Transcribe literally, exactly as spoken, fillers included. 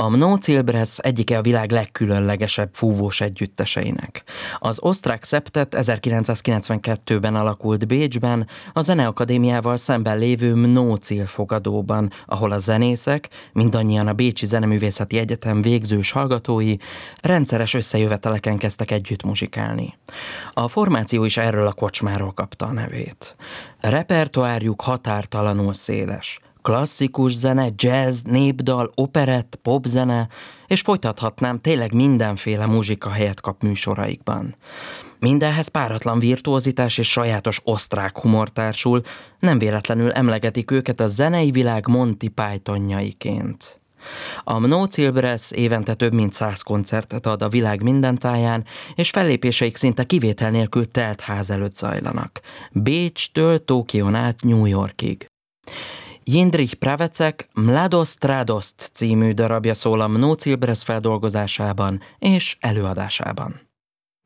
A Mnocilbresz egyike a világ legkülönlegesebb fúvós együtteseinek. Az osztrák szeptett ezerkilencszázkilencvenkettőben alakult Bécsben, a Zeneakadémiával szemben lévő Mnocil fogadóban, ahol a zenészek, mindannyian a Bécsi Zeneművészeti Egyetem végzős hallgatói, rendszeres összejöveteleken kezdtek együtt muzsikálni. A formáció is erről a kocsmáról kapta a nevét. Repertoárjuk határtalanul széles. Klasszikus zene, jazz, népdal, operett, popzene, és folytathatnám, tényleg mindenféle muzsika helyet kap műsoraikban. Mindenhez páratlan virtuózitás és sajátos osztrák humor társul, nem véletlenül emlegetik őket a zenei világ Monty Pythonjaiként. A Mnocilbresz évente több mint száz koncertet ad a világ minden táján, és fellépéseik szinte kivétel nélkül telt ház előtt zajlanak. Bécstől Tokión át New Yorkig. Jindřich Pravecek Mladost Radost című darabja szól a Mnocilbresz feldolgozásában és előadásában.